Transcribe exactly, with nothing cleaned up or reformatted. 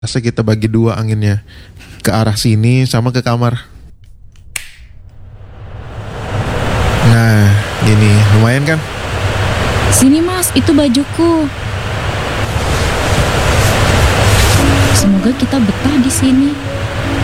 Masa kita bagi dua anginnya, ke arah sini sama ke kamar. Nah, gini lumayan kan? Sini mas, itu bajuku. Semoga kita betah di sini.